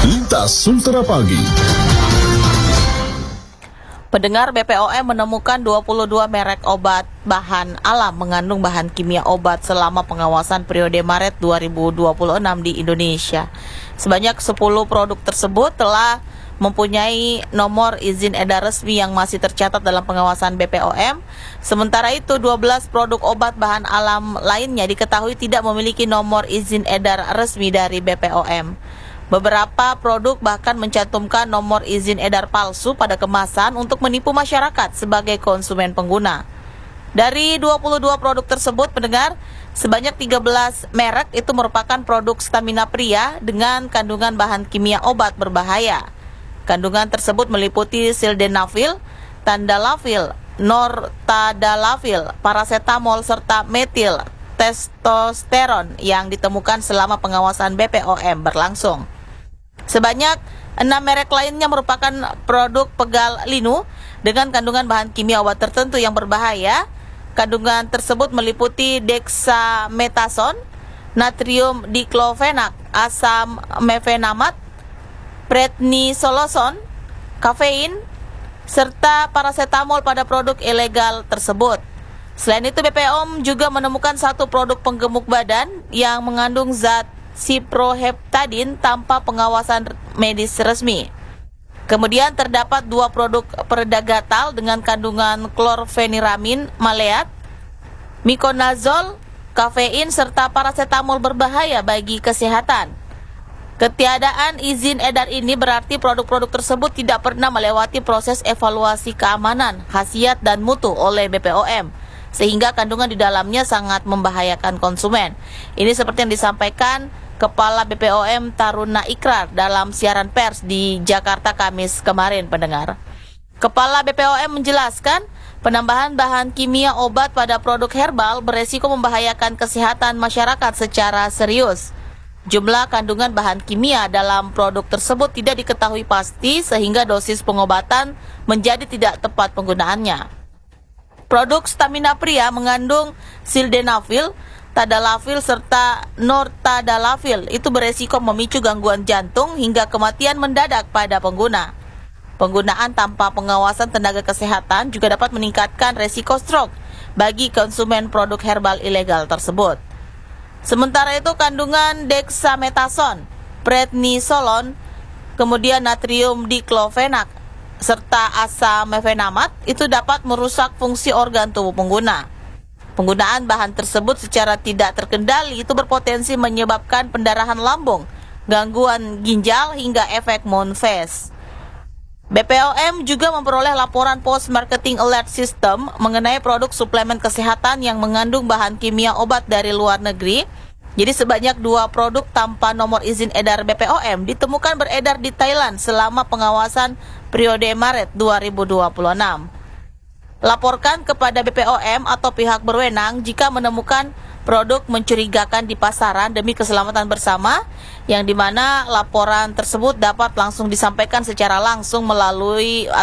Lintas Sultra Pagi. Pendengar, BPOM menemukan 22 merek obat bahan alam mengandung bahan kimia obat selama pengawasan periode Maret 2026 di Indonesia. Sebanyak 10 produk tersebut telah mempunyai nomor izin edar resmi yang masih tercatat dalam pengawasan BPOM. Sementara itu, 12 produk obat bahan alam lainnya diketahui tidak memiliki nomor izin edar resmi dari BPOM. Beberapa produk bahkan mencantumkan nomor izin edar palsu pada kemasan untuk menipu masyarakat sebagai konsumen pengguna. Dari 22 produk tersebut, pendengar, sebanyak 13 merek itu merupakan produk stamina pria dengan kandungan bahan kimia obat berbahaya. Kandungan tersebut meliputi sildenafil, tadalafil, nortadalafil, paracetamol, serta metil testosteron yang ditemukan selama pengawasan BPOM berlangsung. Sebanyak 6 merek lainnya merupakan produk pegal linu dengan kandungan bahan kimia obat tertentu yang berbahaya. Kandungan tersebut meliputi dexamethasone, natrium diklofenak, asam mefenamat, prednisolon, kafein, serta paracetamol pada produk ilegal tersebut. Selain itu, BPOM juga menemukan satu produk penggemuk badan yang mengandung zat siproheptadin tanpa pengawasan medis resmi. Kemudian terdapat 2 produk pereda gatal dengan kandungan klorfeniramin maleat, mikonazol, kafein, serta paracetamol berbahaya bagi kesehatan. Ketiadaan izin edar ini berarti produk-produk tersebut tidak pernah melewati proses evaluasi keamanan, khasiat, dan mutu oleh BPOM, sehingga kandungan di dalamnya sangat membahayakan konsumen. Ini seperti yang disampaikan Kepala BPOM Taruna Ikrar dalam siaran pers di Jakarta Kamis kemarin, pendengar. Kepala BPOM menjelaskan, penambahan bahan kimia obat pada produk herbal beresiko membahayakan kesehatan masyarakat secara serius. Jumlah kandungan bahan kimia dalam produk tersebut tidak diketahui pasti sehingga dosis pengobatan menjadi tidak tepat penggunaannya. Produk stamina pria mengandung sildenafil, tadalafil, serta nortadalafil. Itu beresiko memicu gangguan jantung hingga kematian mendadak pada pengguna. Penggunaan tanpa pengawasan tenaga kesehatan juga dapat meningkatkan resiko stroke bagi konsumen produk herbal ilegal tersebut. Sementara itu, kandungan dexamethasone, prednisolon, kemudian natrium diklofenak, serta asam mefenamat itu dapat merusak fungsi organ tubuh pengguna. Penggunaan bahan tersebut secara tidak terkendali itu berpotensi menyebabkan pendarahan lambung, gangguan ginjal, hingga efek moon phase. BPOM juga memperoleh laporan post-marketing alert system mengenai produk suplemen kesehatan yang mengandung bahan kimia obat dari luar negeri. Jadi sebanyak 2 produk tanpa nomor izin edar BPOM ditemukan beredar di Thailand selama pengawasan periode Maret 2026. Laporkan kepada BPOM atau pihak berwenang jika menemukan produk mencurigakan di pasaran demi keselamatan bersama, yang dimana laporan tersebut dapat langsung disampaikan secara langsung melalui